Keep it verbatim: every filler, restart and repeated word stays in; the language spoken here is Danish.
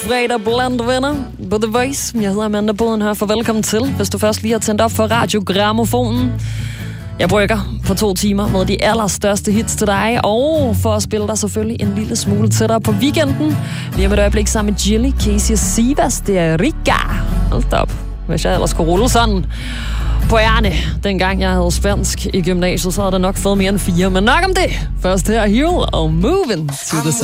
fredag blandt venner på The Voice. Jeg hedder Amanda Boden her, for velkommen til, hvis du først lige har tændt op for radiogrammofonen. Jeg brygger på to timer med de allerstørste hits til dig, og for at spille dig selvfølgelig en lille smule tættere på weekenden. Lige om et øjeblik sammen med Jilly, Casey og Sivas, det er Riga. Hold da op, hvis jeg ellers kunne rulle sådan på ærne. Dengang jeg havde spansk i gymnasiet, så havde det nok fået mere end fire, men nok om det. Først her, Hugh og Moving to the Sun.